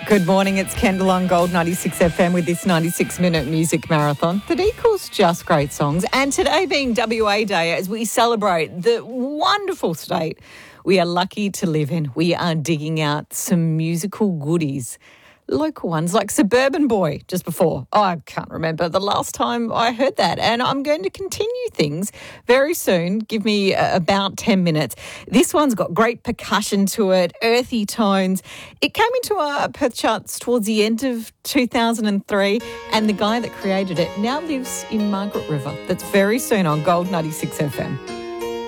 Good morning, it's Kendall on Gold 96 FM with this 96-minute music marathon that equals just great songs. And today being WA Day, as we celebrate the wonderful state we are lucky to live in, we are digging out some musical goodies. Local ones like Suburban Boy just before. Oh, I can't remember the last time I heard that. And I'm going to continue things very soon. Give me about 10 minutes. This one's got great percussion to it, earthy tones. It came into our Perth charts towards the end of 2003, and the guy that created it now lives in Margaret River. That's very soon on Gold 96 FM.